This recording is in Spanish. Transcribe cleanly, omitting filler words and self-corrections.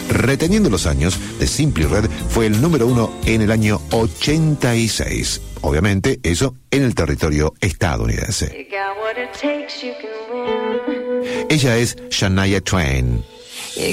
Reteniendo los años, The Simply Red fue el número 1 en el año 86. Obviamente, eso en el territorio estadounidense. Ella es Shania Twain.